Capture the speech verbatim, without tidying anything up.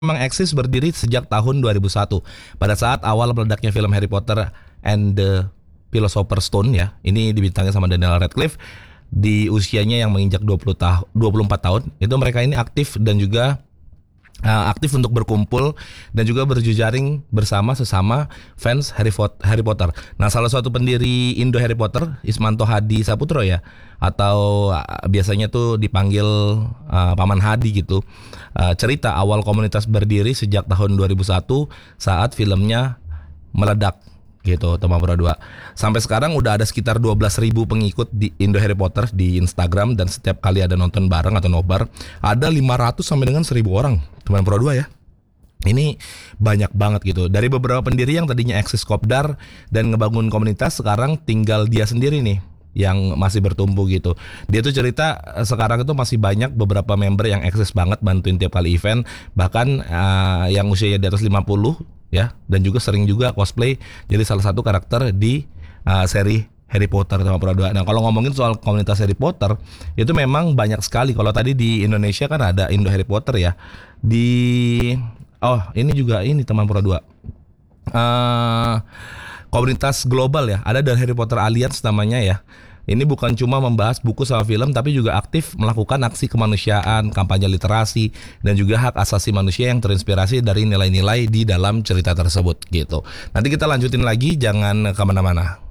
memang eksis berdiri sejak tahun dua ribu satu. Pada saat awal meledaknya film Harry Potter and the Philosopher's Stone ya. Ini dibintangi sama Daniel Radcliffe di usianya yang menginjak dua puluh tahun, dua puluh empat tahun. Itu mereka ini aktif dan juga Uh, aktif untuk berkumpul dan juga berjejaring bersama sesama fans Harry, Fo- Harry Potter. Nah, salah satu pendiri Indo Harry Potter, Ismanto Hadi Saputro ya, atau uh, biasanya tuh dipanggil uh, Paman Hadi gitu. Uh, cerita awal komunitas berdiri sejak tahun dua ribu satu saat filmnya meledak gitu, teman berdua. Sampai sekarang udah ada sekitar dua belas ribu pengikut di Indo Harry Potter di Instagram, dan setiap kali ada nonton bareng atau nobar ada lima ratus sampai dengan seribu orang, teman berdua ya. Ini banyak banget gitu. Dari beberapa pendiri yang tadinya eksis kopdar dan ngebangun komunitas, sekarang tinggal dia sendiri nih yang masih bertumbuh gitu. Dia tuh cerita sekarang itu masih banyak beberapa member yang eksis banget bantuin tiap kali event, bahkan uh, yang usianya di atas lima puluh ya, dan juga sering juga cosplay jadi salah satu karakter di uh, seri Harry Potter sama Pura-Dua. Nah, kalau ngomongin soal komunitas Harry Potter itu memang banyak sekali. Kalau tadi di Indonesia kan ada Indo Harry Potter ya. Di oh ini juga ini teman Pura-Dua. Uh, komunitas global ya, ada dari Harry Potter Alliance namanya ya. Ini bukan cuma membahas buku sama film, tapi juga aktif melakukan aksi kemanusiaan, kampanye literasi, dan juga hak asasi manusia yang terinspirasi dari nilai-nilai di dalam cerita tersebut gitu. Nanti kita lanjutin lagi, jangan kemana-mana.